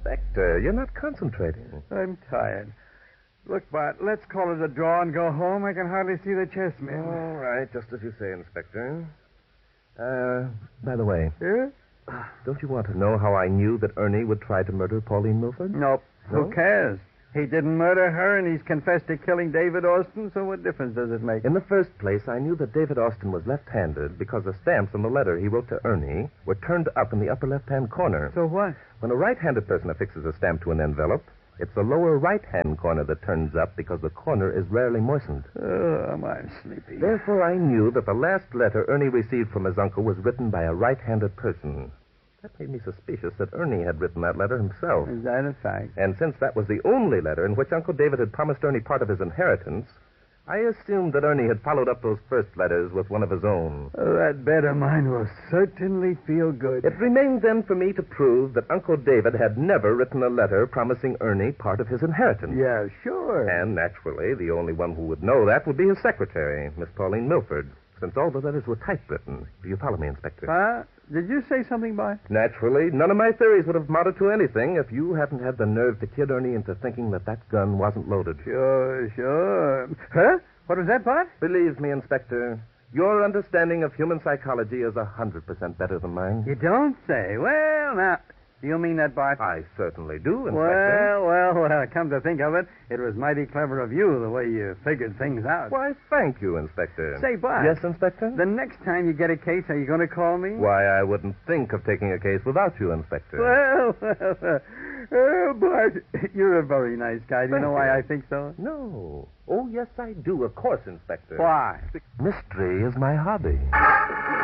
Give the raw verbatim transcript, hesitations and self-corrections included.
Inspector, you're not concentrating. I'm tired. Look, Bart, let's call it a draw and go home. I can hardly see the chessmen. All right, just as you say, Inspector. Uh, by the way, Yeah? don't you want to know how I knew that Ernie would try to murder Pauline Milford? Nope. No? Who cares? He didn't murder her, and he's confessed to killing David Austin, so what difference does it make? In the first place, I knew that David Austin was left-handed because the stamps on the letter he wrote to Ernie were turned up in the upper left-hand corner. So what? When a right-handed person affixes a stamp to an envelope, it's the lower right-hand corner that turns up because the corner is rarely moistened. Oh, I'm sleepy. Therefore, I knew that the last letter Ernie received from his uncle was written by a right-handed person. That made me suspicious that Ernie had written that letter himself. Is that a fact? And since that was the only letter in which Uncle David had promised Ernie part of his inheritance, I assumed that Ernie had followed up those first letters with one of his own. Oh, that bed of mine will certainly feel good. It remained then for me to prove that Uncle David had never written a letter promising Ernie part of his inheritance. Yeah, sure. And naturally, the only one who would know that would be his secretary, Miss Pauline Milford, since all the letters were typewritten. Do you follow me, Inspector? Huh? Did you say something, Bart? Naturally, none of my theories would have amounted to anything if you hadn't had the nerve to kid Ernie into thinking that that gun wasn't loaded. Sure, sure. Huh? What was that, Bart? Believe me, Inspector, your understanding of human psychology is a hundred percent better than mine. You don't say. Well, now, do you mean that, Bart? I certainly do, Inspector. Well, well, well, come to think of it, it was mighty clever of you, the way you figured things out. Why, thank you, Inspector. Say, Bart. Yes, Inspector? The next time you get a case, are you going to call me? Why, I wouldn't think of taking a case without you, Inspector. Well, well, well. Oh, Bart, you're a very nice guy. Do you Thank know why you. I think so? No. Oh, yes, I do, of course, Inspector. Why? Mystery is my hobby.